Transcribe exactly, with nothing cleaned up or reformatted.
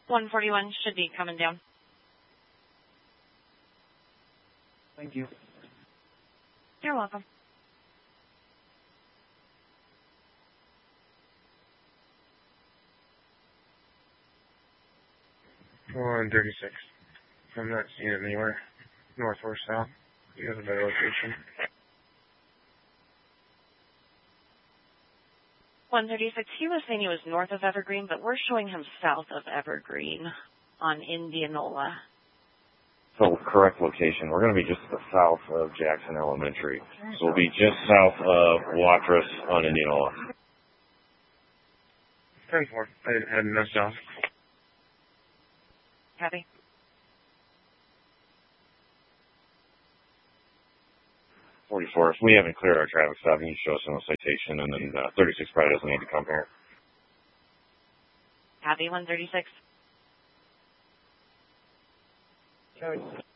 one forty-one should be coming down. Thank you. You're welcome. one thirty-six. I'm not seeing it anywhere. North or south. You have a better location. one thirty-six, he was saying he was north of Evergreen, but we're showing him south of Evergreen on Indianola. So, correct location. We're going to be just to the south of Jackson Elementary. So we'll be just south of Watrous on Indianola. ten four. I didn't have enough south. Copy. forty-four. If we haven't cleared our traffic stop, you can show us on the citation, and then uh, thirty-six probably doesn't need to come here. Copy, one thirty-six. Sorry.